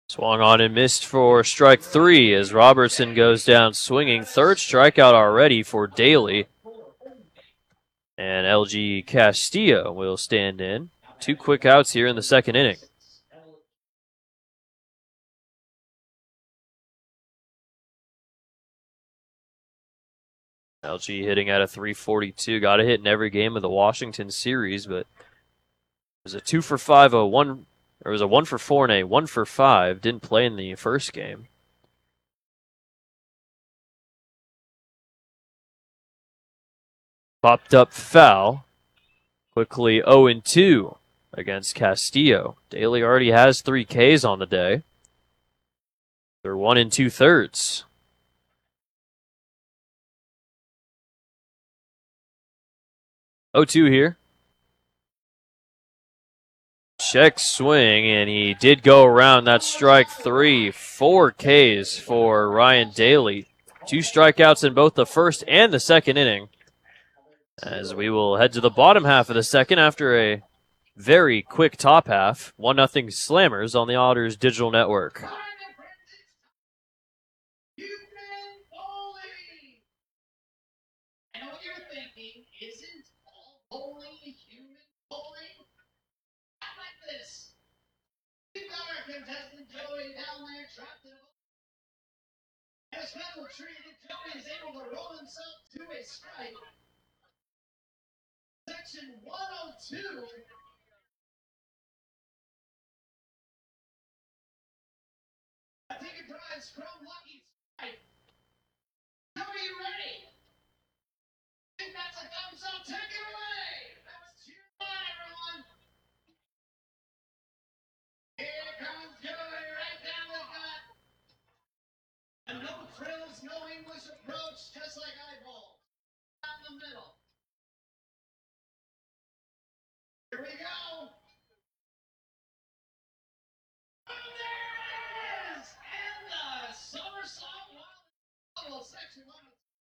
Swung on and missed for strike three as Robertson goes down swinging. Third strikeout already for Daly. And LG Castillo will stand in. 2 quick outs here in the second inning. LG hitting at a 342. Got a hit in every game of the Washington series, but it was a 2 for 5, a 1 for 4 and a 1 for 5. Didn't play in the first game. Popped up foul. Quickly 0-2 against Castillo. Daly already has 3 Ks on the day. They're 1 2/3. 0-2 here. Check swing, and he did go around. That strike three. 4 Ks for Ryan Daly. 2 strikeouts in both the first and the second inning. As we will head to the bottom half of the second after a very quick top half. 1-0 Slammers on the Otters Digital Network. Section 102. Ticket prize from Lucky Strike. Joey, you ready? I think that's a thumbs up. Take it away. That was cheer on, everyone. Here comes Joey right down the gut. A no frills, no English approach, just like eyeballs. Down the middle. Here we go. Oh, there it is! And the somersault wild section 1.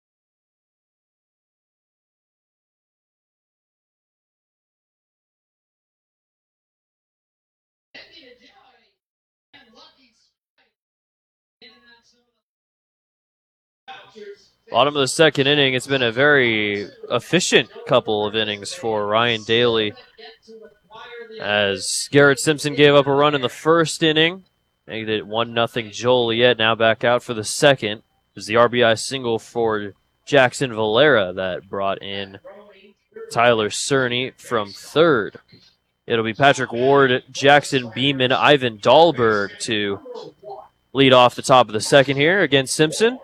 Andy to Joey and Lucky Strike. Bottom of the second inning. It's been a very efficient couple of innings for Ryan Daly, as Garrett Simpson gave up a run in the first inning. Made it 1-0 Joliet. Now back out for the second. It was the RBI single for Jackson Valera that brought in Tyler Cerny from third. It'll be Patrick Ward, Jackson Beeman, Ivan Dahlberg to lead off the top of the second here against Simpson.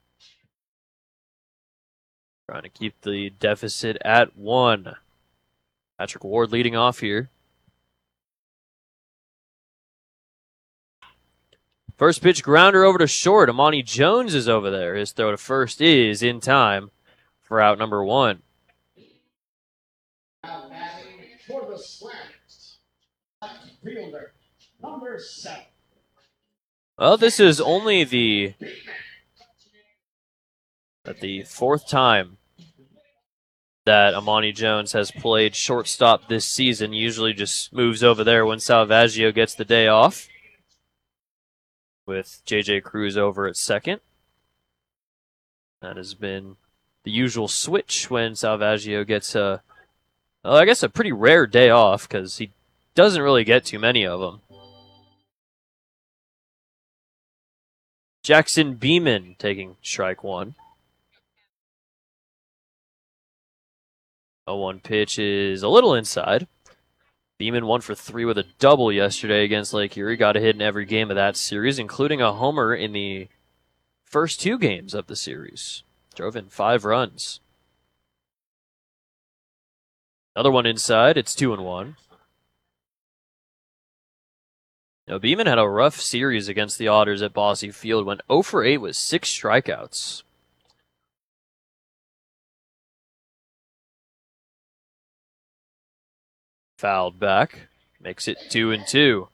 Trying to keep the deficit at 1. Patrick Ward leading off here. First pitch grounder over to short. Amani Jones is over there. His throw to first is in time for out number 1. Now batting for the Slammers, left fielder, number 7. Well, this is only the fourth time that Amani Jones has played shortstop this season. Usually just moves over there when Salvaggio gets the day off, with JJ Cruz over at second. That has been the usual switch when Salvaggio gets a pretty rare day off, because he doesn't really get too many of them. Jackson Beeman taking strike 1. 0-1 pitch is a little inside. Beeman 1 for 3 with a double yesterday against Lake Erie. Got a hit in every game of that series, including a homer in the first 2 games of the series. Drove in 5 runs. Another one inside. It's 2-1. Now, Beeman had a rough series against the Otters at Bosse Field. Went 0 for 8 with 6 strikeouts. Fouled back. Makes it 2-2.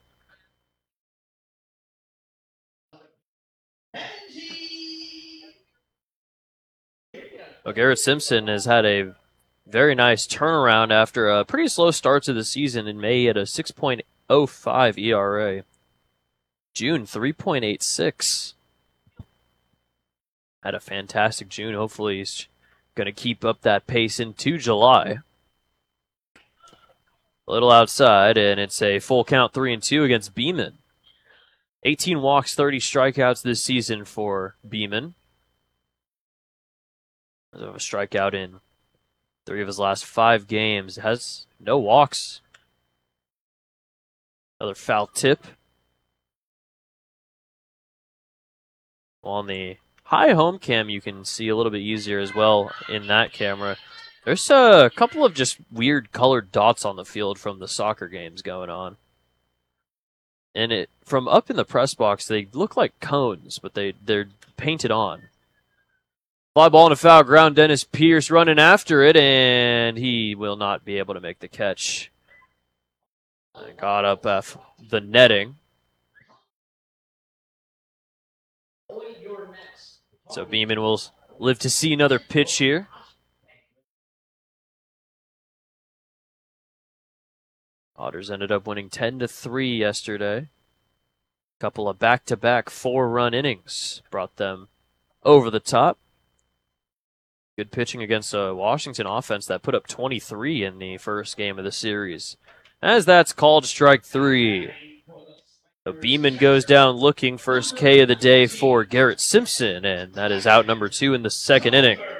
Well, Garrett Simpson has had a very nice turnaround after a pretty slow start to the season. In May, he had a 6.05 ERA. June, 3.86. Had a fantastic June. Hopefully he's going to keep up that pace into July. A little outside, and it's a full count 3-2 against Beeman. 18 walks, 30 strikeouts this season for Beeman. A strikeout in 3 of his last 5 games. Has no walks. Another foul tip. On the high home cam, you can see a little bit easier as well in that camera. There's a couple of just weird colored dots on the field from the soccer games going on. And from up in the press box, they look like cones, but they're painted on. Fly ball in a foul ground. Dennis Pierce running after it, and he will not be able to make the catch. Got up the netting. So Beeman will live to see another pitch here. Otters ended up winning 10-3 yesterday. Couple of back-to-back 4-run innings brought them over the top. Good pitching against a Washington offense that put up 23 in the first game of the series. As that's called strike 3. So Beeman goes down looking. First K of the day for Garrett Simpson, and that is out number 2 in the second inning.